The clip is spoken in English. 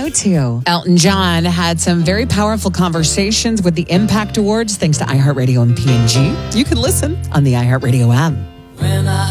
go to. Elton John had some very powerful conversations with the Impact Awards thanks to iHeartRadio and P&G. You can listen on the iHeartRadio app.